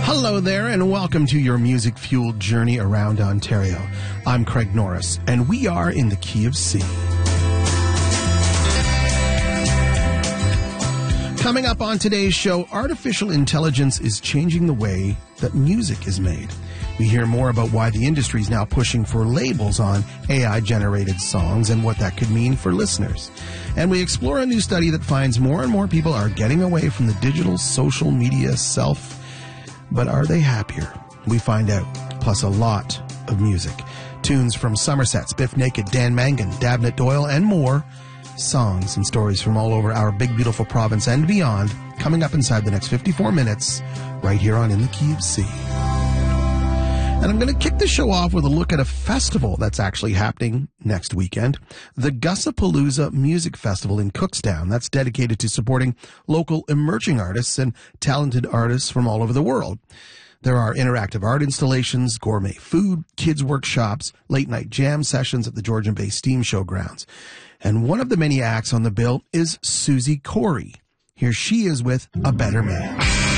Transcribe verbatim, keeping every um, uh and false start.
Hello there, and welcome to your music-fueled journey around Ontario. I'm Craig Norris, and we are in the Key of C. Coming up on today's show, artificial intelligence is changing the way that music is made. We hear more about why the industry is now pushing for labels on A I-generated songs and what that could mean for listeners. And we explore a new study that finds more and more people are getting away from the digital social media self. But are they happier? We find out. Plus a lot of music. Tunes from Somerset, Biff Naked, Dan Mangan, Dabnett Doyle, and more. Songs and stories from all over our big, beautiful province and beyond, coming up inside the next fifty-four minutes, right here on In the Key of C. And I'm going to kick the show off with a look at a festival that's actually happening next weekend. The Gussapalooza Music Festival in Cookstown. That's dedicated to supporting local emerging artists and talented artists from all over the world. There are interactive art installations, gourmet food, kids workshops, late-night jam sessions at the Georgian Bay Steam Showgrounds. And one of the many acts on the bill is Susie Corey. Here she is with A Better Man.